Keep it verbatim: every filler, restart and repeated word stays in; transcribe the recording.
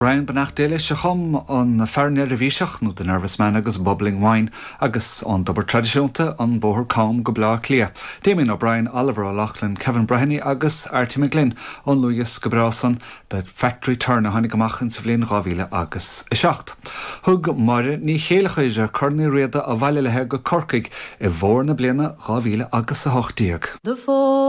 Brian Banach Daly se chum an fearnéir a bhíseach nó den Nervous Man agus Bubbling Wine agus an dobar tradiisiúnta an bóthar cám go blá clia. Damien O'Brien, Oliver O'Loughlin, Kevin Breheny agus Artie McGlynn an Luas go brasan de Factory Turn a tháinig amach an sa bhliain gábhíle agus i seacht. Thug maire ní chéalachaide chuirní réada a bhaile lethe go corcaig i bhór na bliana gábhíle agus a hochtíag.